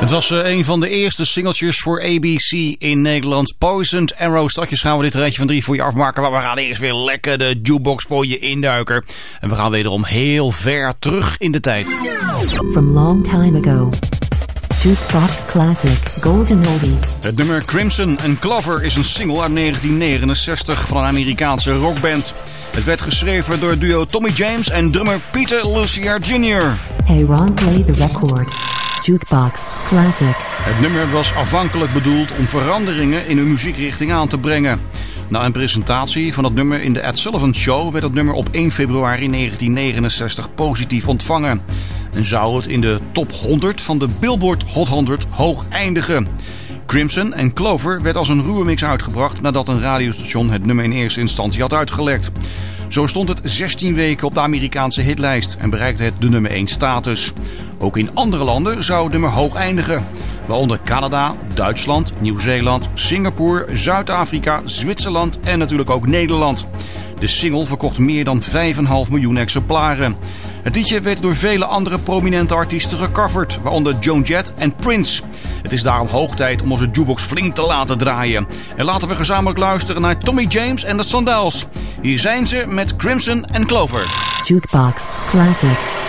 Het was een van de eerste singeltjes voor ABC in Nederland. Poisoned Arrow. Straks gaan we dit rijtje van 3 voor je afmaken. Maar we gaan eerst weer lekker de jukebox voor je induiken. En we gaan wederom heel ver terug in de tijd. From long time ago. Jukebox Classic Golden Oldie. Het nummer Crimson and Clover is een single uit 1969 van een Amerikaanse rockband. Het werd geschreven door het duo Tommy James en drummer Peter Lucier Jr. Hey Ron, play the record. Jukebox Classic. Het nummer was afhankelijk bedoeld om veranderingen in hun muziekrichting aan te brengen. Na een presentatie van het nummer in de Ed Sullivan Show werd het nummer op 1 februari 1969 positief ontvangen. En zou het in de top 100 van de Billboard Hot 100 hoog eindigen. Crimson and Clover werd als een ruwe mix uitgebracht nadat een radiostation het nummer in eerste instantie had uitgelekt. Zo stond het 16 weken op de Amerikaanse hitlijst en bereikte het de nummer 1 status. Ook in andere landen zou het nummer hoog eindigen, waaronder Canada, Duitsland, Nieuw-Zeeland, Singapore, Zuid-Afrika, Zwitserland en natuurlijk ook Nederland. De single verkocht meer dan 5,5 miljoen exemplaren. Het liedje werd door vele andere prominente artiesten gecoverd, waaronder Joan Jett en Prince. Het is daarom hoog tijd om onze jukebox flink te laten draaien. En laten we gezamenlijk luisteren naar Tommy James en de Sandals. Hier zijn ze met Crimson and Clover. Jukebox Classic.